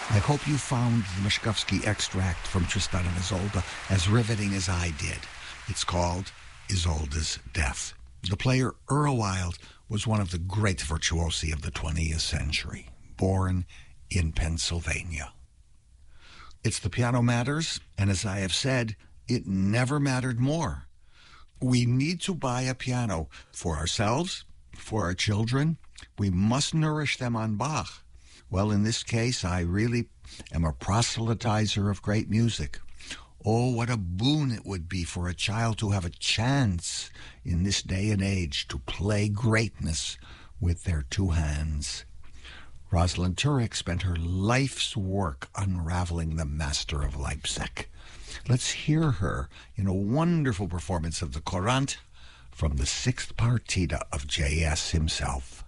I hope you found the Mishkovsky extract from Tristan and Isolde as riveting as I did. It's called Isolde's Death. The player Earl Wild was one of the great virtuosi of the 20th century, born in Pennsylvania. It's The Piano Matters, and as I have said, it never mattered more. We need to buy a piano for ourselves, for our children. We must nourish them on Bach. Well, in this case, I really am a proselytizer of great music. Oh, what a boon it would be for a child to have a chance in this day and age to play greatness with their two hands. Rosalind Turek spent her life's work unraveling the Master of Leipzig. Let's hear her in a wonderful performance of the Courante from the 6th partita of J.S. himself.